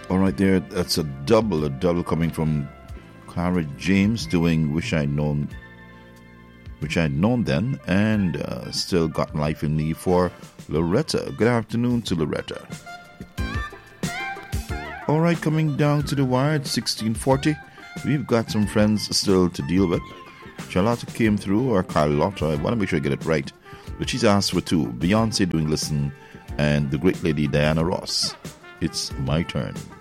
All right, there. That's a double coming from Clara James doing Wish I'd Known Then, and Still Got Life in Me for Loretta. Good afternoon to Loretta. All right, coming down to the wire at 1640, we've got some friends still to deal with. Charlotte came through, or Carlotta, I want to make sure I get it right, but she's asked for two: Beyonce doing Listen, and the great lady Diana Ross. It's My Turn.